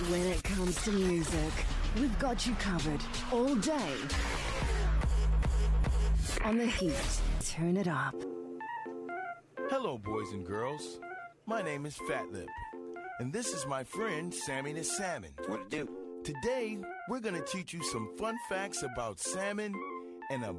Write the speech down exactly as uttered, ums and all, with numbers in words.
When it comes to music, we've got you covered all day. On the Heat, turn it up. Hello, boys and girls. My name is Fat Lip, and this is my friend Sammy the Salmon. What to do? Today, we're going to teach you some fun facts about salmon and a